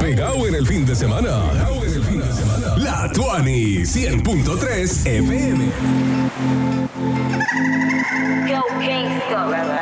Pegao en el fin de semana. La Tuani 100.3 FM. Yo, gangsta.